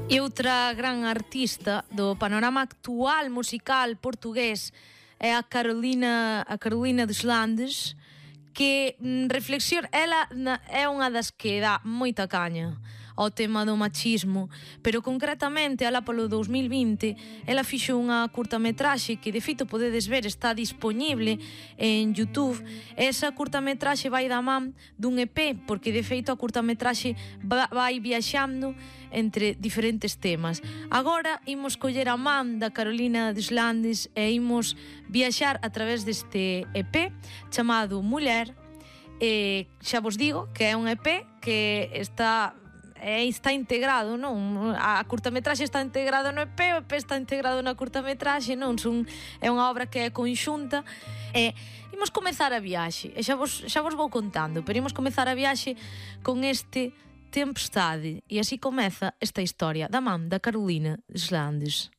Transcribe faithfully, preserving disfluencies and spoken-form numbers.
E outra gran artista do panorama actual musical portugués é a Carolina, a Carolina Deslandes, que reflexiona, ela é unha das que dá moita caña ao tema do machismo, pero concretamente ela polo dous mil vinte ela fixo unha curtametraxe que de feito podedes ver, está disponible en YouTube. Esa curtametraxe vai da man dun E P, porque de feito a curtametraxe vai viaxando entre diferentes temas. Agora imos coller a man da Carolina Deslandes e imos viaxar a través deste E P chamado Muller. E xa vos digo que é un E P que está É, está integrado, non? A curtametraxe está integrado no E P, o E P está integrado na curtametraxe, non? Son, é unha obra que é conxunta. E imos comezar a viaxe, e xa vos, xa vos vou contando, pero imos comezar a viaxe con este Tempestade, e así comeza esta historia da man da Carolina Deslandes.